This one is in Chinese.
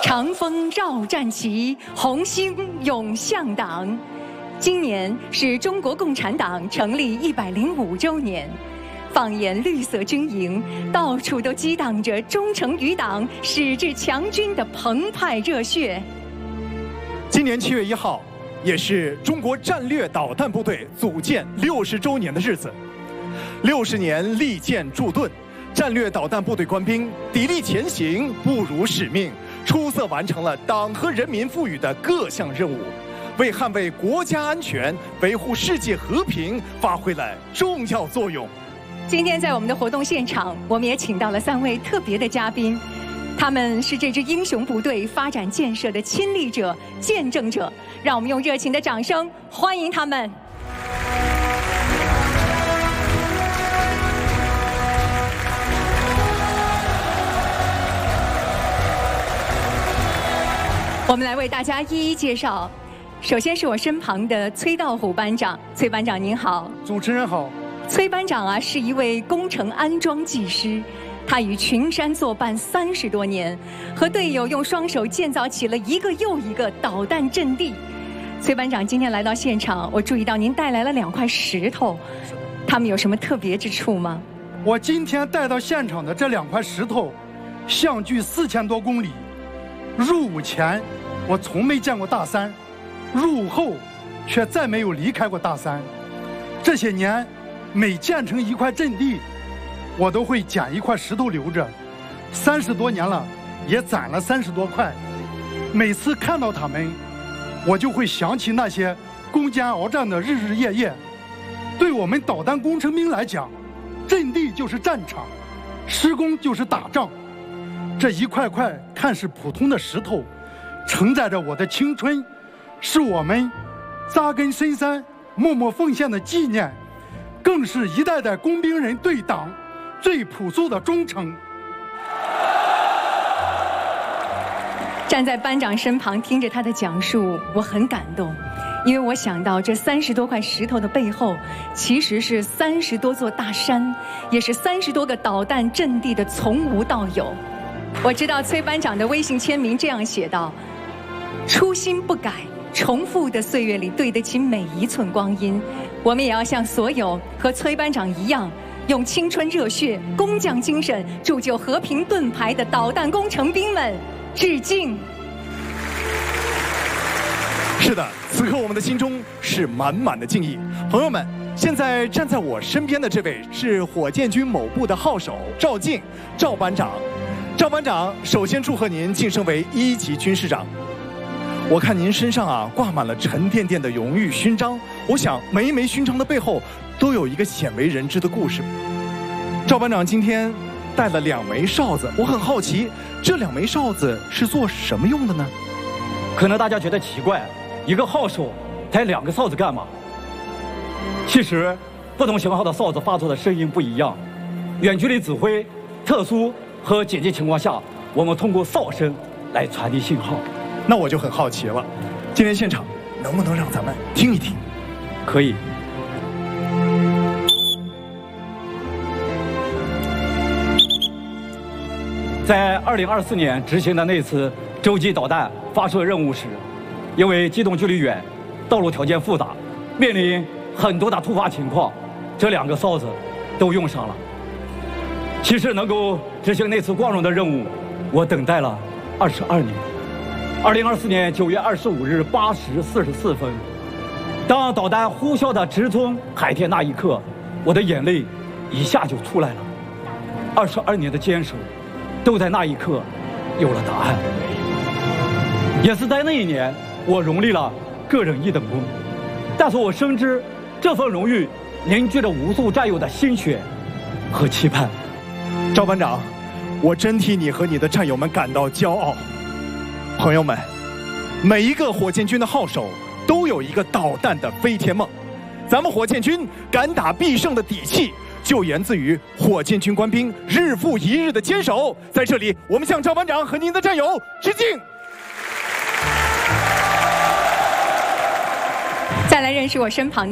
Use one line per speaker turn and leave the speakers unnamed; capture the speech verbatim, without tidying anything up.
长风绕战旗，红星涌向党。今年是中国共产党成立一百零五周年。放眼绿色军营，到处都激荡着忠诚于党、矢志强军的澎湃热血。
今年七月一号，也是中国战略导弹部队组建六十周年的日子。六十年利剑铸盾，战略导弹部队官兵砥砺前行，不辱使命，出色完成了党和人民赋予的各项任务，为捍卫国家安全、维护世界和平发挥了重要作用。
今天在我们的活动现场，我们也请到了三位特别的嘉宾，他们是这支英雄部队发展建设的亲历者、见证者，让我们用热情的掌声欢迎他们。我们来为大家一一介绍。首先是我身旁的崔道虎班长，崔班长您好。
主持人好。
崔班长啊，是一位工程安装技师，他与群山作伴三十多年，和队友用双手建造起了一个又一个导弹阵地。崔班长今天来到现场，我注意到您带来了两块石头，他们有什么特别之处吗？
我今天带到现场的这两块石头，相距四千多公里。入伍前，我从没见过大山；入伍后，却再没有离开过大山。这些年，每建成一块阵地，我都会捡一块石头留着。三十多年了，也攒了三十多块。每次看到它们，我就会想起那些攻坚鏖战的日日夜夜。对我们导弹工程兵来讲，阵地就是战场，施工就是打仗。这一块块看似普通的石头，承载着我的青春，是我们扎根深山、默默奉献的纪念，更是一代代工兵人对党最朴素的忠诚。
站在班长身旁，听着他的讲述，我很感动，因为我想到这三十多块石头的背后，其实是三十多座大山，也是三十多个导弹阵地的从无到有。我知道崔班长的微信签名这样写道：初心不改，重复的岁月里对得起每一寸光阴。我们也要向所有和崔班长一样用青春热血、工匠精神铸就和平盾牌的导弹工程兵们致敬。
是的，此刻我们的心中是满满的敬意。朋友们，现在站在我身边的这位是火箭军某部的号手赵静，赵班长。赵班长，首先祝贺您晋升为一级军师长。我看您身上啊挂满了沉甸甸的荣誉勋章，我想每一枚勋章的背后都有一个鲜为人知的故事。赵班长今天带了两枚哨子，我很好奇，这两枚哨子是做什么用的呢？
可能大家觉得奇怪，一个号手带两个哨子干嘛？其实，不同型号的哨子发出的声音不一样。远距离指挥、特殊和紧急情况下，我们通过哨声来传递信号。
那我就很好奇了，今天现场能不能让咱们听一听？
可以。在二零二四年执行的那次洲际导弹发射任务时，因为机动距离远，道路条件复杂，面临很多的突发情况，这两个哨子都用上了。其实能够执行那次光荣的任务，我等待了二十二年。二零二四年九月二十五日八时四十四分，当导弹呼啸的直冲海天那一刻，我的眼泪一下就出来了。二十二年的坚守，都在那一刻有了答案。也是在那一年，我荣立了个人一等功。但是我深知，这份荣誉凝聚着无数战友的心血和期盼。
赵班长，我真替你和你的战友们感到骄傲。朋友们，每一个火箭军的号手都有一个导弹的飞天梦，咱们火箭军敢打必胜的底气，就源自于火箭军官兵日复一日的坚守。在这里，我们向赵班长和您的战友致敬。
再来认识我身旁的